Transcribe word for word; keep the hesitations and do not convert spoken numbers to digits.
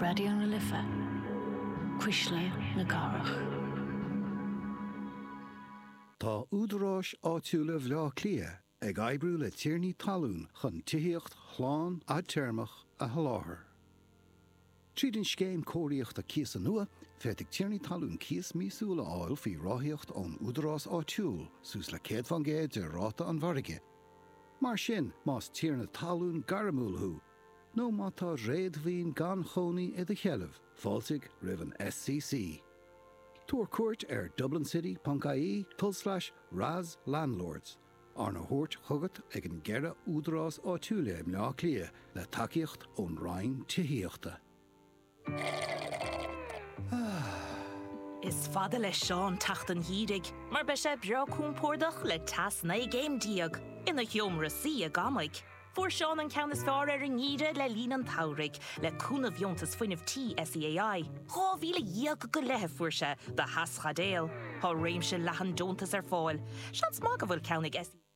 Radio na Lifa. Quisle na Garach. Tá údarás áitiúla bhlá clia ag aibrú le tíirní talún chun tíocht chláán a termach a haláthair. Tríd an scéim cóiríocht a cías an nua, féitig tíirní talún cías mísúla áil fí ráthíocht ón údarás áitiúil sús le céad van géad de ráta an bharige. Mar sin más tíirna talún garamúlthú, nó má tá réad bhín gan chonaí i de cheileh, fáilsigh ribh an S C C. Tuair cuairt ar dublin city dot I E full slash Raz Landlords. Ar na thuairt chugat ag an gceithre údarás áitiúla im leá clia le takeíocht ón Rhain tithíochta. Is fada le seán tacht an hírig, mar be sé bra cúmpórdach le tas na géim diag, ina hiomra sí a gamaig. Fuair seán an ceannas fear ar an ngíre le lín an taurig, le cúna bhiontas fuinmh tí S E A I. Dhá bhíle díag go lethe fuair se, de hascha déal. Tá réimse lehan dontas ar fáil. Sean smag a bhfuil ceannig S E A I.